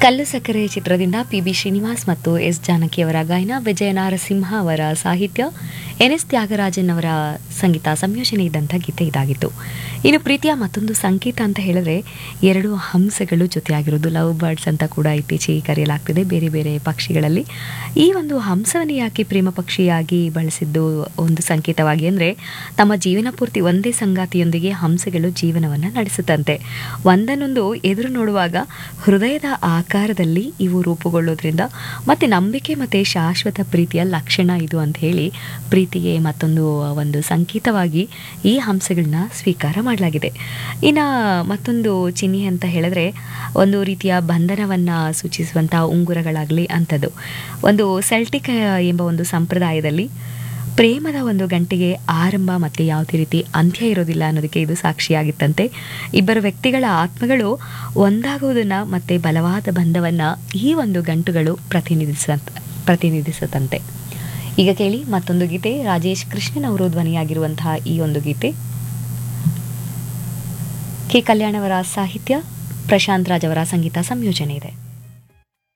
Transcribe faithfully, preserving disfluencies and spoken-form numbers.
ಕಲ್ಲು ಸಕ್ಕರೆ ಚಿತ್ರದಿಂದ ಪಿ ಬಿ ಶ್ರೀನಿವಾಸ್ ಮತ್ತು ಎಸ್ ಜಾನಕಿಯವರ ಗಾಯನ, ವಿಜಯ ನಾರಸಿಂಹ ಅವರ ಸಾಹಿತ್ಯ, ಎನ್ ಎಸ್ ತ್ಯಾಗರಾಜನ್ ಅವರ ಸಂಗೀತ ಸಂಯೋಜನೆ ಇದ್ದಂಥ ಗೀತೆ ಇದಾಗಿತ್ತು. ಇನ್ನು ಪ್ರೀತಿಯ ಮತ್ತೊಂದು ಸಂಕೇತ ಅಂತ ಹೇಳಿದ್ರೆ ಎರಡು ಹಂಸಗಳು ಜೊತೆಯಾಗಿರೋದು, ಲವ್ ಬರ್ಡ್ಸ್ ಅಂತ ಕೂಡ ಇತ್ತೀಚೆಗೆ ಕರೆಯಲಾಗ್ತಿದೆ ಬೇರೆ ಬೇರೆ ಪಕ್ಷಿಗಳಲ್ಲಿ. ಈ ಒಂದು ಹಂಸವನ್ನು ಯಾಕೆ ಪ್ರೇಮ ಪಕ್ಷಿಯಾಗಿ ಬಳಸಿದ್ದು ಒಂದು ಸಂಕೇತವಾಗಿ ಅಂದರೆ, ತಮ್ಮ ಜೀವನ ಪೂರ್ತಿ ಒಂದೇ ಸಂಗಾತಿಯೊಂದಿಗೆ ಹಂಸಗಳು ಜೀವನವನ್ನು ನಡೆಸುತ್ತಂತೆ. ಒಂದನ್ನೊಂದು ಎದುರು ನೋಡುವಾಗ ಹೃದಯದ ಆಕಾರದಲ್ಲಿ ಇವು ರೂಪುಗೊಳ್ಳೋದ್ರಿಂದ ಮತ್ತೆ ನಂಬಿಕೆ ಮತ್ತು ಶಾಶ್ವತ ಪ್ರೀತಿಯ ಲಕ್ಷಣ ಇದು ಅಂತ ಹೇಳಿ ಪ್ರೀತಿಗೆ ಮತ್ತೊಂದು ಒಂದು ಸಂಕೇತವಾಗಿ ಈ ಹಂಸಗಳನ್ನ ಸ್ವೀಕಾರ ಮಾಡಲಾಗಿದೆ. ಇನ್ನು ಮತ್ತೊಂದು ಚಿಹ್ನೆ ಅಂತ ಹೇಳಿದ್ರೆ ಒಂದು ರೀತಿಯ ಬಂಧನವನ್ನು ಸೂಚಿಸುವಂಥ ಉಂಗುರಗಳಾಗಲಿ ಅಂಥದ್ದು. ಒಂದು ಸೆಲ್ಟಿಕ್ ಎಂಬ ಒಂದು ಸಂಪ್ರದಾಯದಲ್ಲಿ ಪ್ರೇಮದ ಒಂದು ಗಂಟೆಗೆ ಆರಂಭ ಮತ್ತು ಯಾವುದೇ ರೀತಿ ಅಂತ್ಯ ಇರೋದಿಲ್ಲ ಅನ್ನೋದಕ್ಕೆ ಇದು ಸಾಕ್ಷಿಯಾಗಿತ್ತಂತೆ. ಇಬ್ಬರು ವ್ಯಕ್ತಿಗಳ ಆತ್ಮಗಳು ಒಂದಾಗುವುದನ್ನು ಮತ್ತು ಬಲವಾದ ಬಂಧವನ್ನು ಈ ಒಂದು ಗಂಟುಗಳು ಪ್ರತಿನಿಧಿಸ ಪ್ರತಿನಿಧಿಸುತ್ತಂತೆ. ಈಗ ಕೇಳಿ ಮತ್ತೊಂದು ಗೀತೆ, ರಾಜೇಶ್ ಕೃಷ್ಣನ್ ಅವರು ಧ್ವನಿಯಾಗಿರುವಂತಹ ಈ ಒಂದು ಗೀತೆ. ಕೆ ಕಲ್ಯಾಣ್ ಅವರ ಸಾಹಿತ್ಯ, ಪ್ರಶಾಂತ್ ರಾಜ್ ಅವರ ಸಂಗೀತ ಸಂಯೋಜನೆ ಇದೆ.